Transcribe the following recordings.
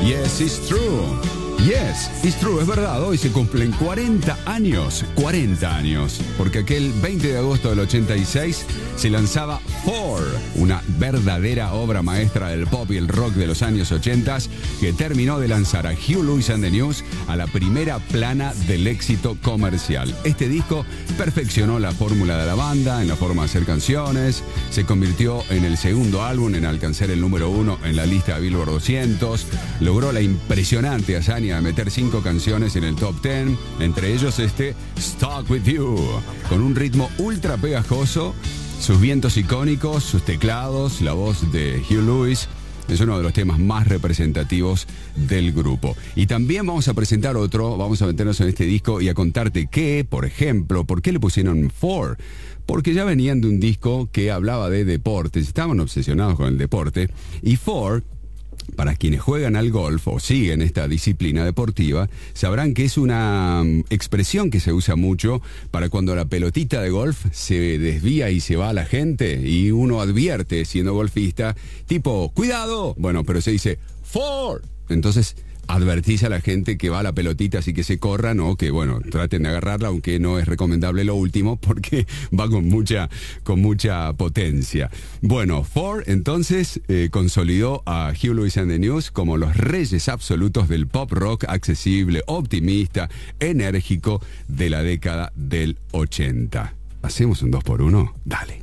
Yes, it's true. Yes, it's true, es verdad, hoy se cumplen 40 años, porque aquel 20 de agosto del 86 se lanzaba Four, una verdadera obra maestra del pop y el rock de los años 80 que terminó de lanzar a Huey Lewis and the News a la primera plana del éxito comercial. Este disco perfeccionó la fórmula de la banda en la forma de hacer canciones, se convirtió en el segundo álbum en alcanzar el número 1 en la lista de Billboard 200, logró la impresionante hazaña de meter 5 canciones en el top 10, entre ellos Stuck With You, con un ritmo ultra pegajoso, sus vientos icónicos, sus teclados, la voz de Huey Lewis. Es uno de los temas más representativos del grupo. Y también vamos a presentar otro, vamos a meternos en este disco y a contarte que, por ejemplo, ¿por qué le pusieron Four? Porque ya venían de un disco que hablaba de deportes, estaban obsesionados con el deporte, y Four, para quienes juegan al golf o siguen esta disciplina deportiva, sabrán que es una expresión que se usa mucho para cuando la pelotita de golf se desvía y se va a la gente y uno advierte, siendo golfista, tipo, ¡cuidado! Bueno, pero se dice, ¡Four! Entonces advertís a la gente que va a la pelotita, así que se corran o que, bueno, traten de agarrarla, aunque no es recomendable lo último porque va con mucha potencia. Bueno, Four entonces consolidó a Huey Lewis and the News como los reyes absolutos del pop rock accesible, optimista, enérgico de la década del 80. ¿Hacemos un 2x1? Dale.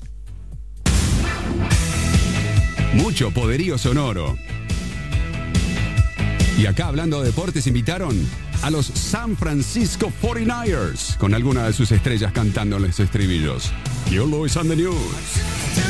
Mucho poderío sonoro. Y acá, hablando de deportes, invitaron a los San Francisco 49ers con alguna de sus estrellas cantando los estribillos. Huey Lewis and the News.